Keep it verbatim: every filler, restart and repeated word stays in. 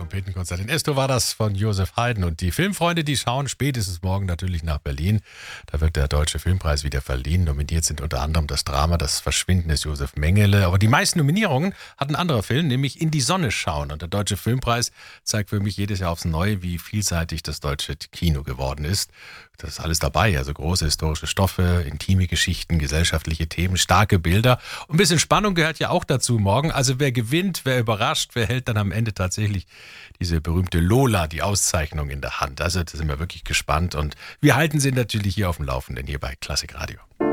Trompetenkonzert in Esto war das von Joseph Haydn. Und die Filmfreunde, die schauen spätestens morgen natürlich nach Berlin. Da wird der Deutsche Filmpreis wieder verliehen. Nominiert sind unter anderem das Drama Das Verschwinden des Josef Mengele. Aber die meisten Nominierungen hat ein anderer Film, nämlich In die Sonne schauen. Und der Deutsche Filmpreis zeigt für mich jedes Jahr aufs Neue, wie vielseitig das deutsche Kino geworden ist. Das ist alles dabei, also große historische Stoffe, intime Geschichten, gesellschaftliche Themen, starke Bilder. Und ein bisschen Spannung gehört ja auch dazu morgen. Also wer gewinnt, wer überrascht, wer hält dann am Ende tatsächlich diese berühmte Lola, die Auszeichnung in der Hand. Also da sind wir wirklich gespannt und wir halten Sie natürlich hier auf dem Laufenden, hier bei Klassik Radio.